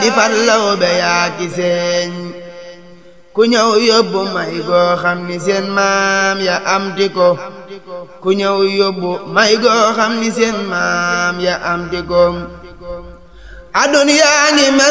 fallaw be yaa ki seeñ ku ñëw yóbbu may goo xam ni seen maam ya amti ko ku ñëw yóbbu may goo xam ni seen maam ya amti ko aduna yaa ngi mel